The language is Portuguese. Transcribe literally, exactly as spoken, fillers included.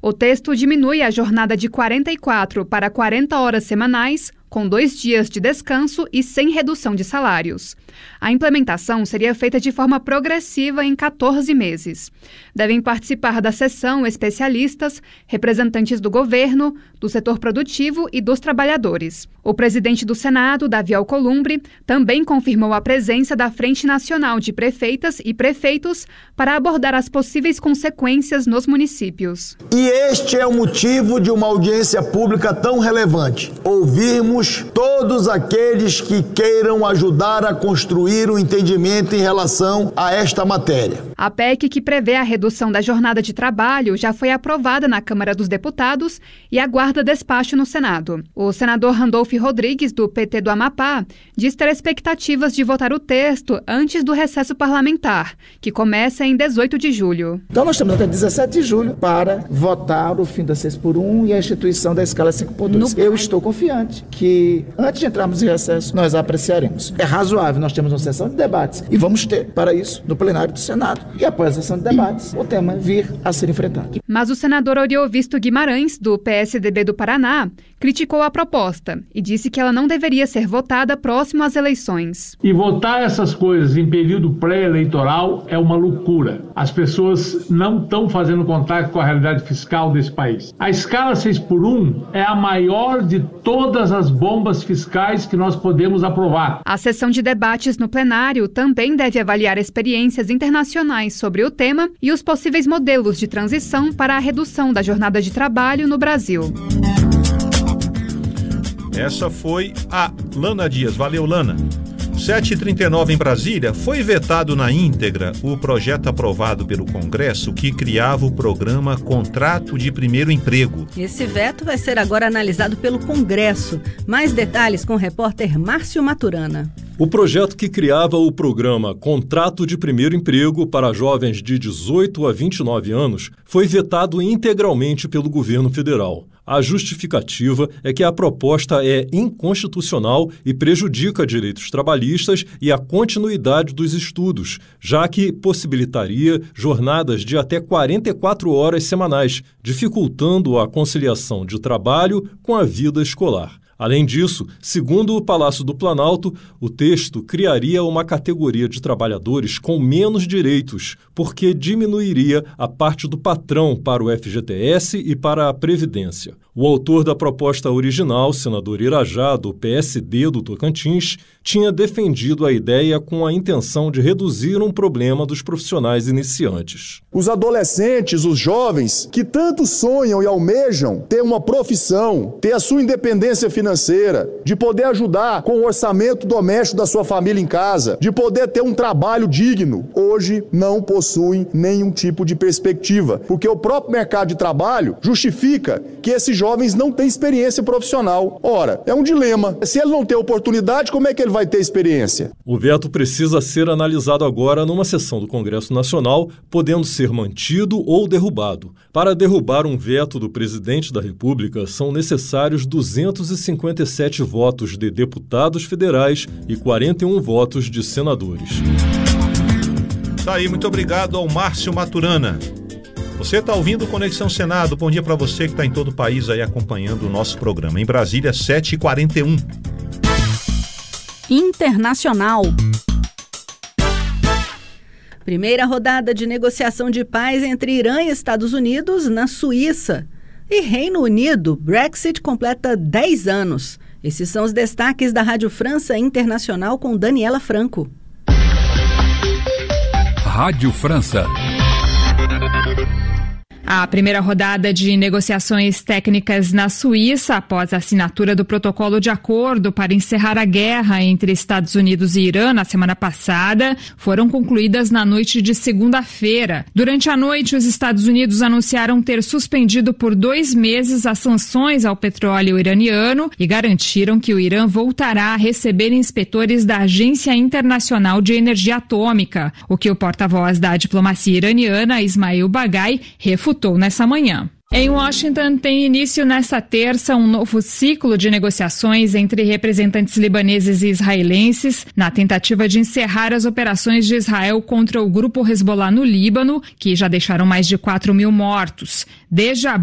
O texto diminui a jornada de quarenta e quatro para quarenta horas semanais, com dois dias de descanso e sem redução de salários. A implementação seria feita de forma progressiva em quatorze meses. Devem participar da sessão especialistas, representantes do governo, do setor produtivo e dos trabalhadores. O presidente do Senado, Davi Alcolumbre, também confirmou a presença da Frente Nacional de Prefeitas e Prefeitos para abordar as possíveis consequências nos municípios. E este é o motivo de uma audiência pública tão relevante. Ouvirmos todos aqueles que queiram ajudar a construir um entendimento em relação a esta matéria. A P E C que prevê a redução da jornada de trabalho já foi aprovada na Câmara dos Deputados e aguarda despacho no Senado. O senador Randolfo Rodrigues, do P T do Amapá, diz ter expectativas de votar o texto antes do recesso parlamentar, que começa em dezoito de julho. Então nós temos até dezessete de julho para votar o fim da seis por um e a instituição da escala cinco por dois. No... Eu estou confiante que antes de entrarmos em recesso, nós apreciaremos. É razoável, nós temos uma sessão de debates e vamos ter, para isso, no plenário do Senado. E após a sessão de debates, o tema vir a ser enfrentado. Mas o senador Oriovisto Guimarães, do P S D B do Paraná, criticou a proposta e disse que ela não deveria ser votada próximo às eleições. E votar essas coisas em período pré-eleitoral é uma loucura. As pessoas não estão fazendo contato com a realidade fiscal desse país. A escala seis por um é a maior de todas as bombas fiscais que nós podemos aprovar. A sessão de debates no plenário também deve avaliar experiências internacionais sobre o tema e os possíveis modelos de transição para a redução da jornada de trabalho no Brasil. Essa foi a Lana Dias. Valeu, Lana. sete e trinta e nove em Brasília, foi vetado na íntegra o projeto aprovado pelo Congresso que criava o programa Contrato de Primeiro Emprego. Esse veto vai ser agora analisado pelo Congresso. Mais detalhes com o repórter Márcio Maturana. O projeto que criava o programa Contrato de Primeiro Emprego para jovens de dezoito a vinte e nove anos foi vetado integralmente pelo governo federal. A justificativa é que a proposta é inconstitucional e prejudica direitos trabalhistas e a continuidade dos estudos, já que possibilitaria jornadas de até quarenta e quatro horas semanais, dificultando a conciliação de trabalho com a vida escolar. Além disso, segundo o Palácio do Planalto, o texto criaria uma categoria de trabalhadores com menos direitos, porque diminuiria a parte do patrão para o F G T S e para a Previdência. O autor da proposta original, senador Irajá, do P S D do Tocantins, tinha defendido a ideia com a intenção de reduzir um problema dos profissionais iniciantes. Os adolescentes, os jovens, que tanto sonham e almejam ter uma profissão, ter a sua independência financeira, de poder ajudar com o orçamento doméstico da sua família em casa, de poder ter um trabalho digno, hoje não possuem nenhum tipo de perspectiva, porque o próprio mercado de trabalho justifica que esses jovens não têm experiência profissional. Ora, é um dilema. Se ele não tem oportunidade, como é que ele vai ter experiência? O veto precisa ser analisado agora numa sessão do Congresso Nacional, podendo ser mantido ou derrubado. Para derrubar um veto do presidente da República, são necessários duzentos e cinquenta e sete votos de deputados federais e quarenta e um votos de senadores. Tá aí, muito obrigado ao Márcio Maturana. Você está ouvindo Conexão Senado. Bom dia para você que está em todo o país aí acompanhando o nosso programa. Em Brasília, sete e quarenta e um. Internacional. Primeira rodada de negociação de paz entre Irã e Estados Unidos na Suíça. E Reino Unido, Brexit completa dez anos. Esses são os destaques da Rádio França Internacional com Daniela Franco. Rádio França. A primeira rodada de negociações técnicas na Suíça, após a assinatura do protocolo de acordo para encerrar a guerra entre Estados Unidos e Irã na semana passada, foram concluídas na noite de segunda-feira. Durante a noite, os Estados Unidos anunciaram ter suspendido por dois meses as sanções ao petróleo iraniano e garantiram que o Irã voltará a receber inspetores da Agência Internacional de Energia Atômica, o que o porta-voz da diplomacia iraniana, Ismail Baghai, refutou nessa manhã. Em Washington, tem início nesta terça um novo ciclo de negociações entre representantes libaneses e israelenses na tentativa de encerrar as operações de Israel contra o grupo Hezbollah no Líbano, que já deixaram mais de quatro mil mortos. Desde a